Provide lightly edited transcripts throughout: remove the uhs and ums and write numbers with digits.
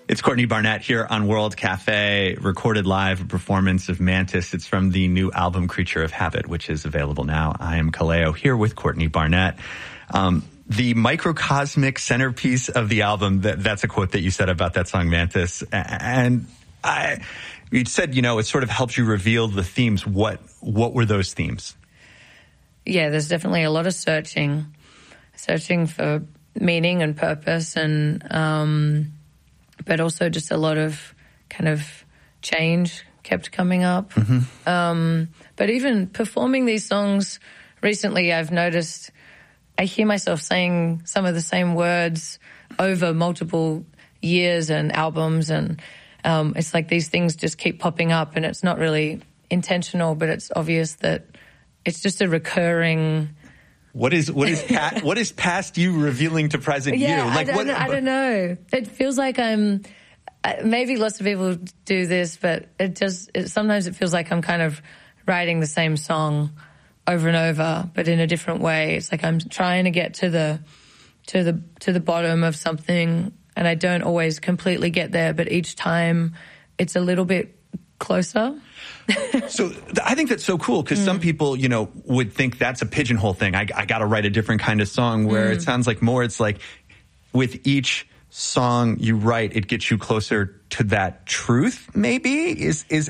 It's Courtney Barnett here on World Cafe, recorded live a performance of Mantis. It's from the new album Creature of Habit, which is available now. I am Kaleo here with Courtney Barnett. The microcosmic centerpiece of the album, that's a quote that you said about that song Mantis. And you said, it sort of helps you reveal the themes. What were those themes? Yeah, there's definitely a lot of searching for meaning and purpose, and but also just a lot of kind of change kept coming up. Mm-hmm. But even performing these songs recently, I've noticed I hear myself saying some of the same words over multiple years and albums, and it's like these things just keep popping up, and it's not really intentional, but it's obvious that it's just a recurring. What is past you reveling to present you? Like I don't know. It feels like maybe lots of people do this, but sometimes it feels like I'm kind of writing the same song over and over, but in a different way. It's like I'm trying to get to the bottom of something, and I don't always completely get there, but each time it's a little bit closer. So I think that's so cool, because some people, would think that's a pigeonhole thing. I got to write a different kind of song, where it sounds like more it's like with each song you write, it gets you closer to that truth, maybe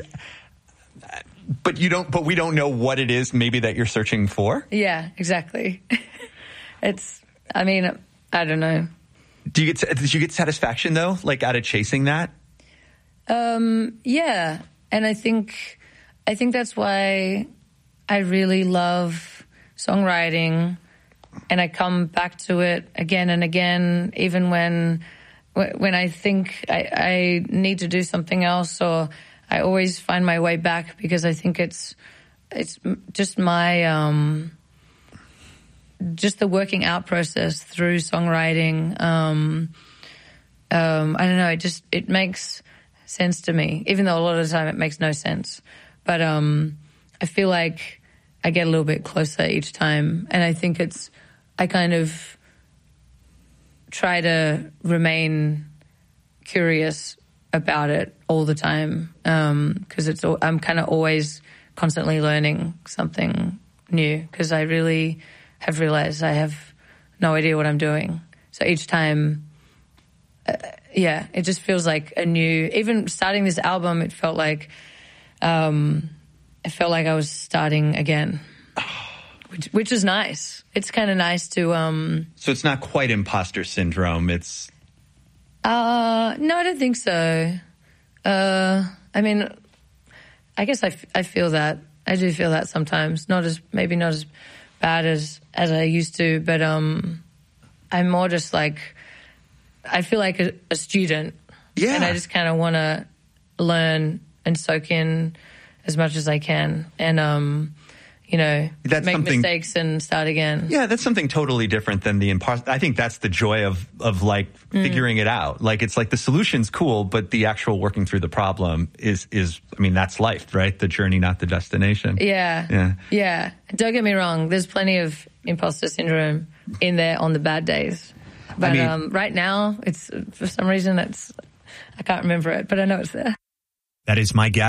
but we don't know what it is maybe that you're searching for. Yeah, exactly. I don't know. Did you get satisfaction though, like out of chasing that? Yeah. And I think that's why I really love songwriting, and I come back to it again and again, even when I think I need to do something else, or I always find my way back, because I think it's just my just the working out process through songwriting. I don't know, it makes sense to me, even though a lot of the time it makes no sense. But I feel like I get a little bit closer each time, and I think I kind of try to remain curious about it all the time, because I'm kind of always constantly learning something new, because I really have realized I have no idea what I'm doing. So each time, it just feels like a new. Even starting this album, it felt like I was starting again, which is nice. It's kind of nice to. So it's not quite imposter syndrome. It's. No, I don't think so. I guess I feel that. I do feel that sometimes. Maybe not as bad as I used to, but I'm more just like. I feel like a student, and I just kind of want to learn and soak in as much as I can, and make mistakes and start again. Yeah, that's something totally different than the imposter. I think that's the joy of like figuring it out. Like, it's like the solution's cool, but the actual working through the problem is that's life, right? The journey, not the destination. Yeah. Don't get me wrong. There's plenty of imposter syndrome in there on the bad days. But right now, it's for some reason I can't remember it, but I know it's there. That is my guess.